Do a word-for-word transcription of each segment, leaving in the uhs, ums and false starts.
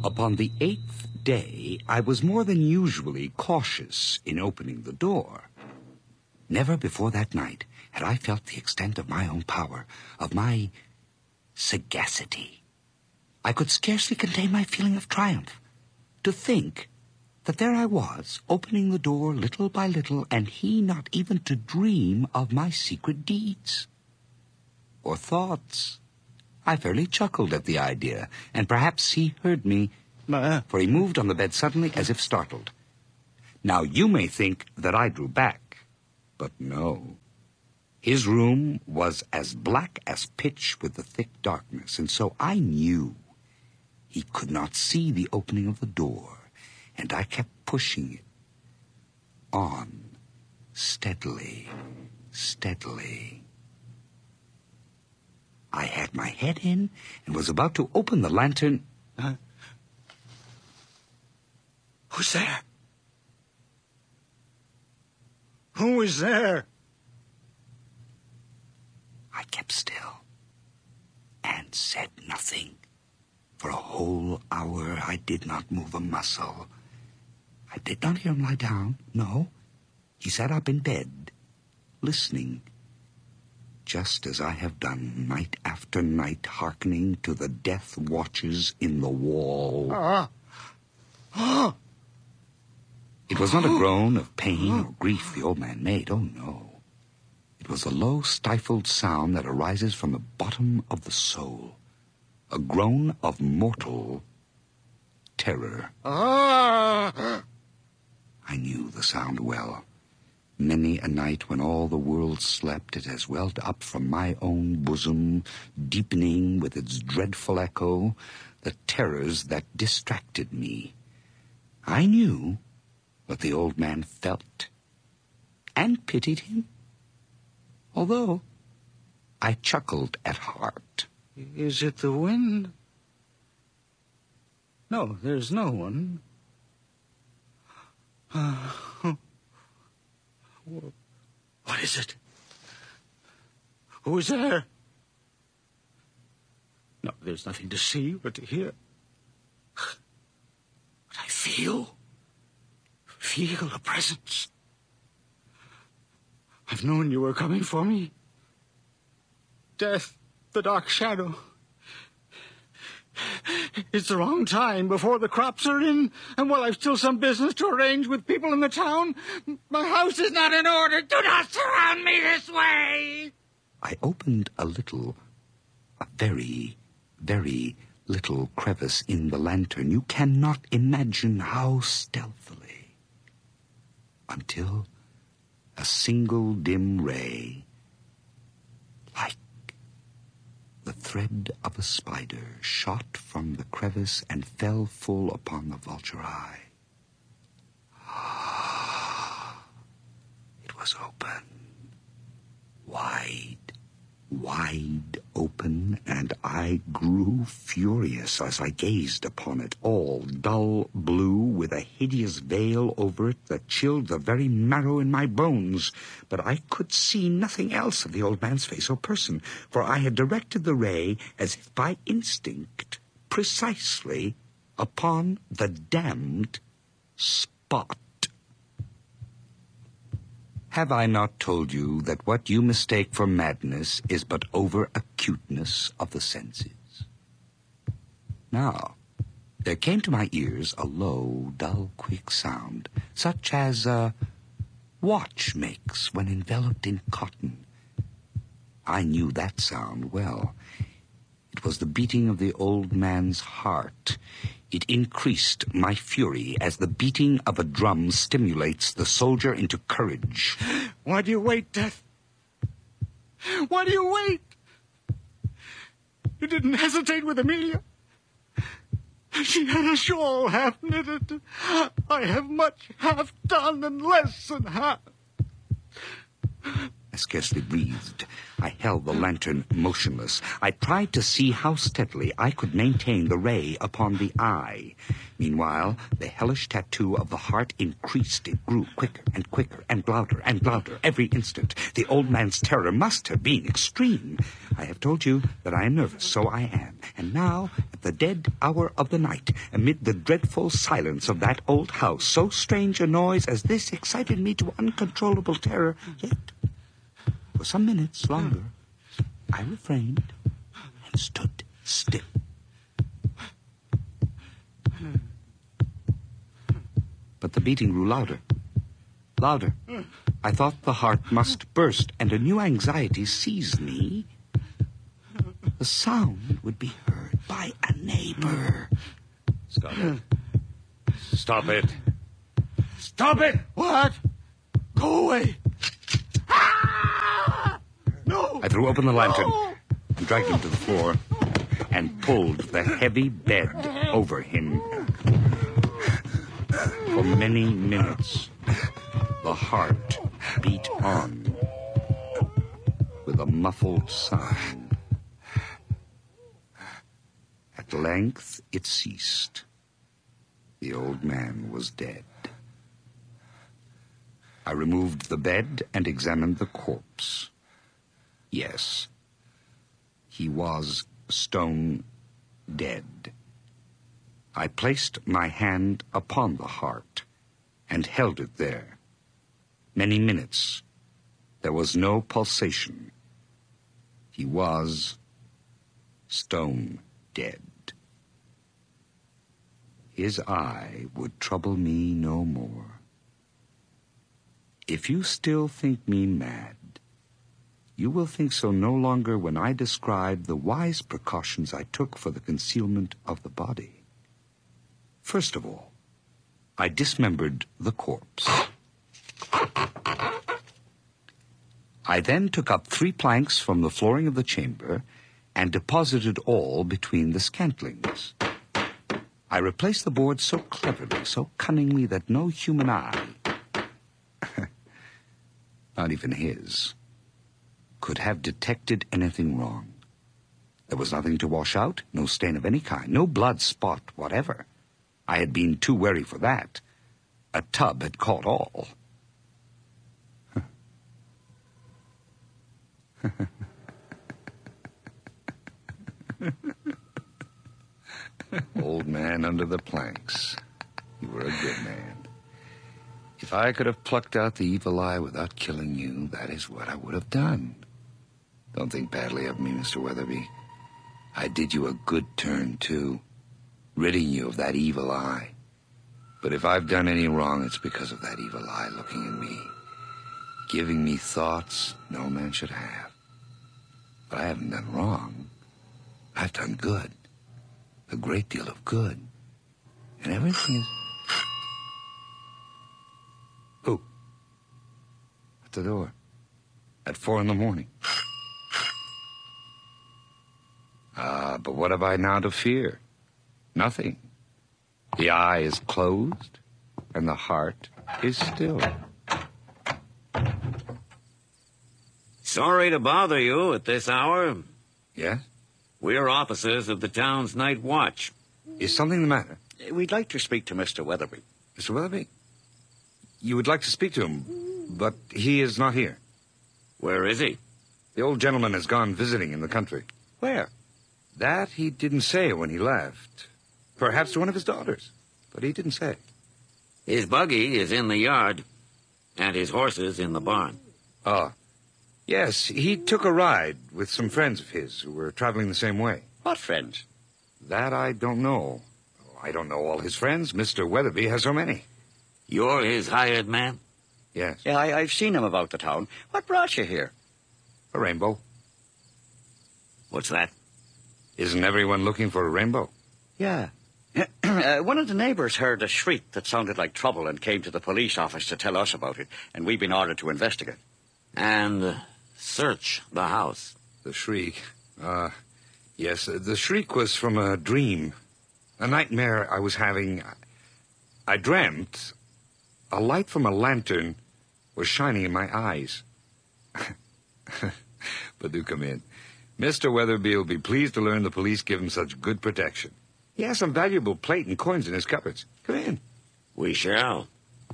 Upon the eighth day, I was more than usually cautious in opening the door. Never before that night had I felt the extent of my own power, of my sagacity. I could scarcely contain my feeling of triumph. To think that there I was, opening the door little by little, and he not even to dream of my secret deeds or thoughts. I fairly chuckled at the idea, and perhaps he heard me, for he moved on the bed suddenly as if startled. Now you may think that I drew back, but no. His room was as black as pitch with the thick darkness, and so I knew he could not see the opening of the door, and I kept pushing it on, steadily, steadily. I had my head in and was about to open the lantern. Uh, who's there? Who is there? I kept still and said nothing. For a whole hour I did not move a muscle. I did not hear him lie down, no. He sat up in bed, listening, just as I have done night after night, hearkening to the death watches in the wall. Uh, uh, it was not a groan of pain or grief the old man made, oh no. It was a low, stifled sound that arises from the bottom of the soul, a groan of mortal terror. Uh, I knew the sound well. Many a night when all the world slept, it has welled up from my own bosom, deepening with its dreadful echo the terrors that distracted me. I knew what the old man felt, and pitied him, although I chuckled at heart. Is it the wind? No, there's no one. Uh, what is it? Who is there? No, there's nothing to see or to hear. But I feel, feel a presence. I've known you were coming for me. Death, the dark shadow. It's the wrong time, before the crops are in, and while I've still some business to arrange with people in the town. My house is not in order. Do not surround me this way! I opened a little, a very, very little crevice in the lantern. You cannot imagine how stealthily, until a single dim ray, like the thread of a spider, shot from the crevice and fell full upon the vulture eye. It was open, wide, wide open, and I grew furious as I gazed upon it, all dull blue, with a hideous veil over it that chilled the very marrow in my bones. But I could see nothing else of the old man's face or person, for I had directed the ray, as if by instinct, precisely upon the damned spot. Have I not told you that what you mistake for madness is but over-acuteness of the senses? Now, there came to my ears a low, dull, quick sound, such as a watch makes when enveloped in cotton. I knew that sound well. It was the beating of the old man's heart. It increased my fury as the beating of a drum stimulates the soldier into courage. Why do you wait, Death? Why do you wait? You didn't hesitate with Amelia. She had a shawl half knitted. I have much half done and less than half. I scarcely breathed. I held the lantern motionless. I tried to see how steadily I could maintain the ray upon the eye. Meanwhile, the hellish tattoo of the heart increased. It grew quicker and quicker and louder and louder every instant. The old man's terror must have been extreme. I have told you that I am nervous, so I am. And now, at the dead hour of the night, amid the dreadful silence of that old house, so strange a noise as this excited me to uncontrollable terror. Yet, for some minutes longer, I refrained and stood still. But the beating grew louder, louder. I thought the heart must burst, and a new anxiety seized me. The sound would be heard by a neighbor. Stop it. Stop it. Stop it! What? Go away. Ah! No! I threw open the lantern and dragged him to the floor and pulled the heavy bed over him. For many minutes, the heart beat on with a muffled sound. At length, it ceased. The old man was dead. I removed the bed and examined the corpse. Yes, he was stone dead. I placed my hand upon the heart and held it there. Many minutes. There was no pulsation. He was stone dead. His eye would trouble me no more. If you still think me mad, you will think so no longer when I describe the wise precautions I took for the concealment of the body. First of all, I dismembered the corpse. I then took up three planks from the flooring of the chamber and deposited all between the scantlings. I replaced the board so cleverly, so cunningly, that no human eye, not even his, could have detected anything wrong. There was nothing to wash out, no stain of any kind, no blood spot whatever. I had been too wary for that. A tub had caught all. Old man under the planks. You were a good man. If I could have plucked out the evil eye without killing you, that is what I would have done. Don't think badly of me, Mister Weatherby. I did you a good turn, too, ridding you of that evil eye. But if I've done any wrong, it's because of that evil eye looking at me, giving me thoughts no man should have. But I haven't done wrong. I've done good. A great deal of good. And everything is... Who? At the door. At four in the morning. Ah, but what have I now to fear? Nothing. The eye is closed, and the heart is still. Sorry to bother you at this hour. Yes? We're officers of the town's night watch. Is something the matter? We'd like to speak to Mister Weatherby. Mister Weatherby? You would like to speak to him, but he is not here. Where is he? The old gentleman has gone visiting in the country. Where? That he didn't say when he left. Perhaps to one of his daughters, but he didn't say. His buggy is in the yard, and his horses in the barn. Ah. Yes, he took a ride with some friends of his who were traveling the same way. What friends? That I don't know. I don't know all his friends. Mister Weatherby has so many. You're his hired man? Yes. Yeah, I, I've seen him about the town. What brought you here? A rainbow. What's that? Isn't everyone looking for a rainbow? Yeah. uh, one of the neighbors heard a shriek that sounded like trouble and came to the police office to tell us about it, and we've been ordered to investigate. And uh, search the house. The shriek. Uh, yes, uh, the shriek was from a dream. A nightmare I was having. I dreamt a light from a lantern was shining in my eyes. But do come in. Mister Weatherby will be pleased to learn the police give him such good protection. He has some valuable plate and coins in his cupboards. Come in. We shall.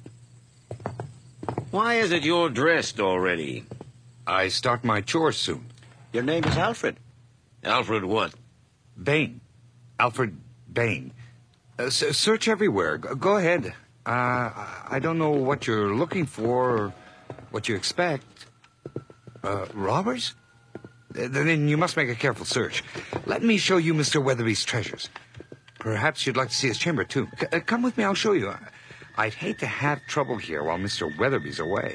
Why is it you're dressed already? I start my chores soon. Your name is Alfred. Alfred what? Bain. Alfred Bain. Uh, s- search everywhere. G- go ahead. Uh, I don't know what you're looking for or what you expect. Uh, robbers? Uh, then you must make a careful search. Let me show you Mister Weatherby's treasures. Perhaps you'd like to see his chamber, too. C- uh, come with me, I'll show you. I'd hate to have trouble here while Mister Weatherby's away.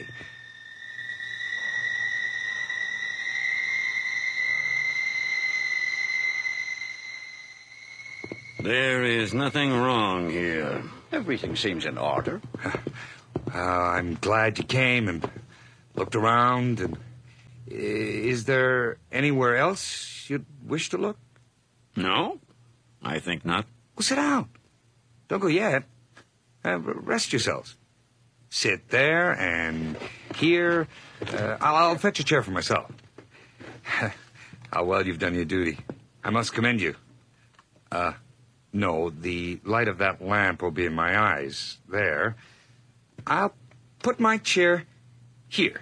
There is nothing wrong here. Everything seems in order. Uh, I'm glad you came and looked around. And is there anywhere else you'd wish to look? No? I think not. Well, sit down. Don't go yet. Uh, rest yourselves. Sit there and here. Uh, I'll, I'll fetch a chair for myself. How well you've done your duty. I must commend you. Uh, no, the light of that lamp will be in my eyes. There. I'll put my chair here.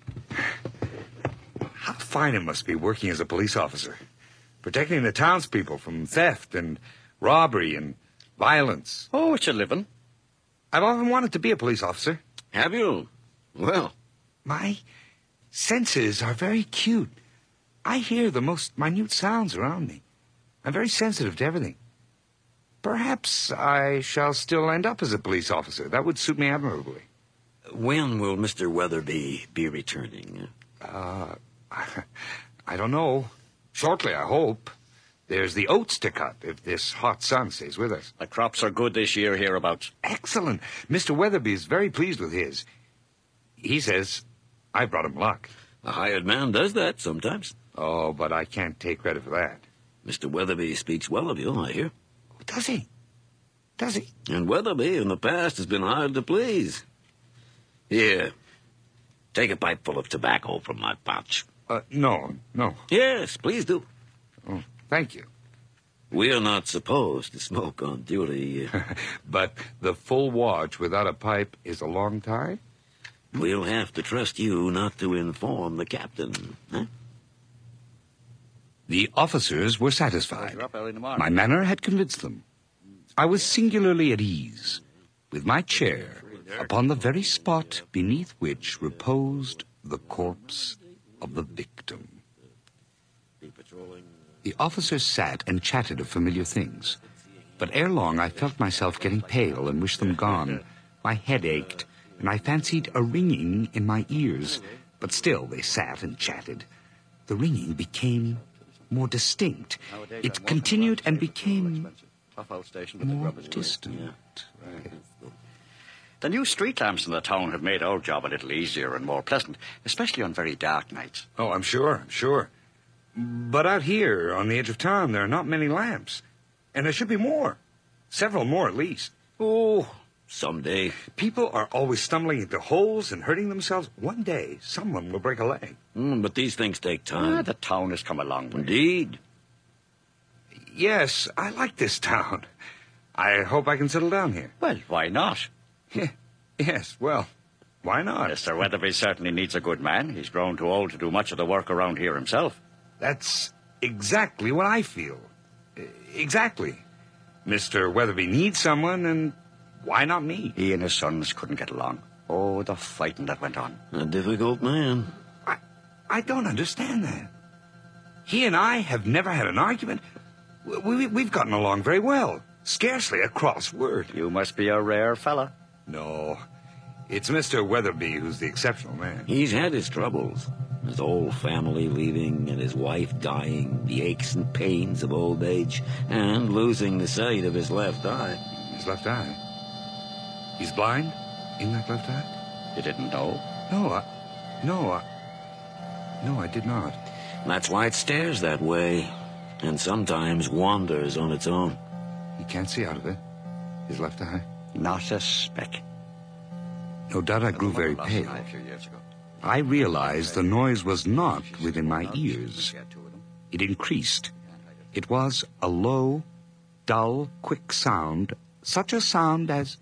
How fine it must be working as a police officer. Protecting the townspeople from theft and robbery and violence. Oh, it's a living. I've often wanted to be a police officer. Have you? Well, My senses are very cute. I hear the most minute sounds around me. I'm very sensitive to everything. Perhaps I shall still end up as a police officer. That would suit me admirably. when will Mister Weatherby be returning? Uh, I don't know. Shortly, I hope. There's the oats to cut if this hot sun stays with us. The crops are good this year hereabouts. Excellent. Mister Weatherby is very pleased with his. He says I brought him luck. A hired man does that sometimes. Oh, but I can't take credit for that. Mister Weatherby speaks well of you, I hear. Does he? Does he? And Weatherby in the past has been hard to please. Here, take a pipeful of tobacco from my pouch. Uh, no, no. Yes, please do. Oh, thank you. We are not supposed to smoke on duty. But the full watch without a pipe is a long time? We'll have to trust you not to inform the captain. Huh? The officers were satisfied. You're up early in the morning. My manner had convinced them. I was singularly at ease, with my chair upon the very spot beneath which reposed the corpse of the victim. The officers sat and chatted of familiar things, but ere long I felt myself getting pale and wished them gone. My head ached, and I fancied a ringing in my ears, but still they sat and chatted. The ringing became more distinct. It continued and became more distant. The new street lamps in the town have made our job a little easier and more pleasant, especially on very dark nights. Oh, I'm sure, I'm sure. But out here, on the edge of town, there are not many lamps. And there should be more. Several more, at least. Oh, someday. People are always stumbling into holes and hurting themselves. One day, someone will break a leg. Mm, but these things take Ah, time. the town has come a long way. Indeed. Yes, I like this town. I hope I can settle down here. Well, why not? Yes, well, why not? Mister Weatherby certainly needs a good man. He's grown too old to do much of the work around here himself. That's exactly what I feel. E- Exactly. Mister Weatherby needs someone, and why not me? He and his sons couldn't get along. Oh, the fighting that went on. A difficult man. I, I don't understand that. He and I have never had an argument. We, we, we've gotten along very well. Scarcely a cross word. You must be a rare fella. No, it's Mister Weatherby who's the exceptional man. He's had his troubles. His old family leaving and his wife dying, the aches and pains of old age, and losing the sight of his left eye. His left eye. He's blind in that left eye? You didn't know? No, I... No, I... No, I did not. That's why it stares that way, and sometimes wanders on its own. He can't see out of it. His left eye. Not a speck. No doubt I grew very Lost an pale. eye a few years ago. I realized the noise was not within my ears. It increased. It was a low, dull, quick sound, such a sound as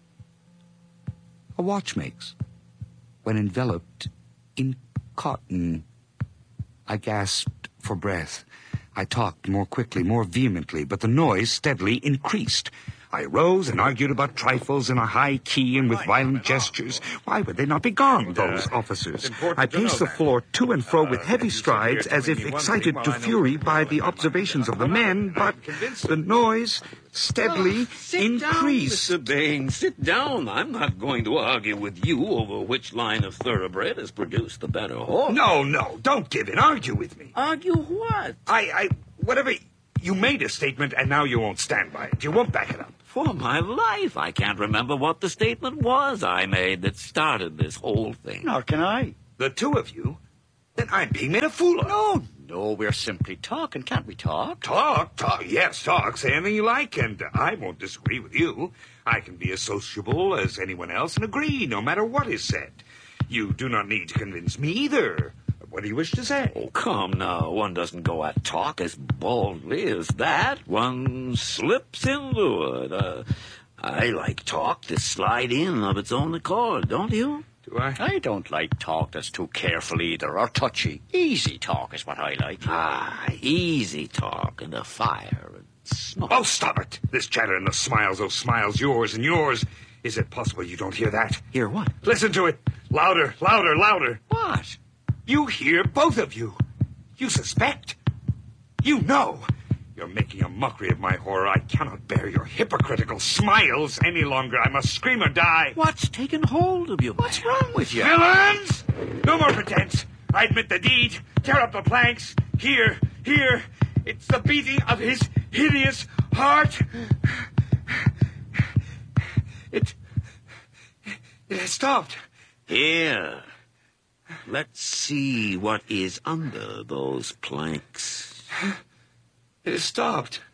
a watch makes when enveloped in cotton. I gasped for breath. I talked more quickly, more vehemently, but the noise steadily increased. I rose and argued about trifles in a high key and with violent gestures. Why would they not be gone, those officers? I paced the floor to and fro with heavy strides, as if excited to fury by the observations of the men, but the noise steadily increased. Mister Baines, sit down. I'm not going to argue with you over which line of thoroughbred has produced the better horse. No, no, don't give in. Argue with me. Argue what? I, I, whatever... You made a statement, and now you won't stand by it. You won't back it up. For my life, I can't remember what the statement was I made that started this whole thing. Nor can I. The two of you? Then I'm being made a fool of. No, no, we're simply talking. Can't we talk? Talk, talk, yes, talk. Say anything you like, and I won't disagree with you. I can be as sociable as anyone else and agree no matter what is said. You do not need to convince me either. What do you wish to say? Oh, come now. One doesn't go at talk as boldly as that. One slips into it. Uh, I like talk to slide in of its own accord, don't you? Do I? I don't like talk that's too careful either, or touchy. Easy talk is what I like. Ah, easy talk and a fire and smoke. Oh, stop it. This chatter and the smiles, those smiles, yours and yours. Is it possible you don't hear that? Hear what? Listen to it. Louder, louder, louder. What? You hear, both of you. You suspect. You know. You're making a mockery of my horror. I cannot bear your hypocritical smiles any longer. I must scream or die. What's taken hold of you? What's wrong with you? Villains! No more pretense. I admit the deed. Tear up the planks. Here, here. It's the beating of his hideous heart. It... It has stopped. Here. Let's see what is under those planks. It has stopped.